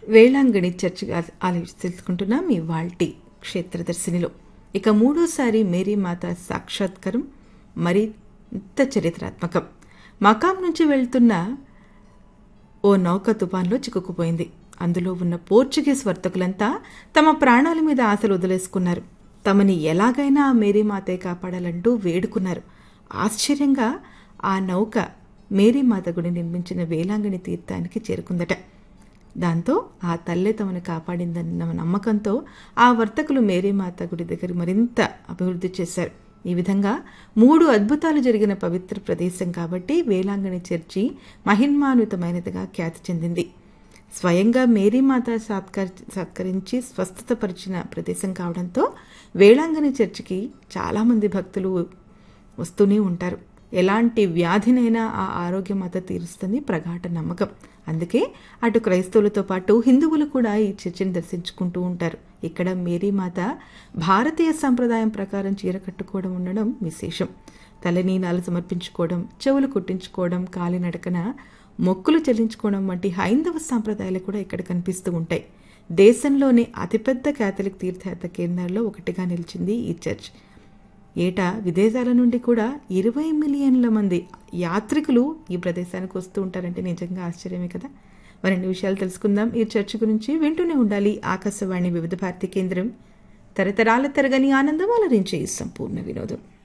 Velankanni church తెలుసుకుంటున్నాం ఇవాల్టి క్షేత్రదర్శినిలో. ఇక మూడోసారి మేరీమాత సాక్షాత్కారం మరింత చరిత్రాత్మకం. మకాం నుంచి వెళ్తున్న ఓ నౌక తుఫాన్లో చిక్కుకుపోయింది. అందులో ఉన్న పోర్చుగీస్ వర్తకులంతా తమ ప్రాణాల మీద ఆశలు వదిలేసుకున్నారు. తమని ఎలాగైనా ఆ మేరీమాతే కాపాడాలంటూ వేడుకున్నారు. ఆశ్చర్యంగా ఆ నౌక మేరీమాత గుడి నిర్మించిన వేలాంగణి తీర్థానికి చేరుకుందట. దాంతో ఆ తల్లే తమను కాపాడిందన్న నమ్మకంతో ఆ వర్తకులు మేరీమాత గుడి దగ్గర మరింత అభివృద్ధి చేశారు. ఈ విధంగా 3 అద్భుతాలు జరిగిన పవిత్ర ప్రదేశం కాబట్టి వేలాంగణి చర్చి మహిమాన్వితమైనదిగా ఖ్యాతి చెందింది. స్వయంగా మేరీమాత సత్కరించి స్వస్థతపరిచిన ప్రదేశం కావడంతో వేళాంగణి చర్చికి చాలామంది భక్తులు వస్తూనే ఉంటారు. ఎలాంటి వ్యాధినైనా ఆ ఆరోగ్యమాత తీరుస్తుంది ప్రగాఢ నమ్మకం. అందుకే అటు క్రైస్తవులతో పాటు హిందువులు కూడా ఈ చర్చిని దర్శించుకుంటూ ఉంటారు. ఇక్కడ మేరీమాత భారతీయ సంప్రదాయం ప్రకారం చీర కట్టుకోవడం ఉండడం విశేషం. తలనీలాలు సమర్పించుకోవడం, చెవులు కుట్టించుకోవడం, కాలినడకన మొక్కులు చెల్లించుకోవడం వంటి హైందవ సంప్రదాయాలు కూడా ఇక్కడ కనిపిస్తూ ఉంటాయి. దేశంలోని అతిపెద్ద క్యాథలిక్ తీర్థయాత్ర కేంద్రాల్లో ఒకటిగా నిలిచింది ఈ చర్చ్. ఏటా విదేశాల నుండి కూడా 20 మిలియన్ల మంది యాత్రికులు ఈ ప్రదేశానికి వస్తూ ఉంటారంటే నిజంగా ఆశ్చర్యమే కదా. మరిన్ని విషయాలు తెలుసుకుందాం ఈ చర్చ్ గురించి. వింటూనే ఉండాలి ఆకాశవాణి వివిధ భారతి కేంద్రం. తరతరాల తరగని ఆనందం అలరించే సంపూర్ణ వినోదం.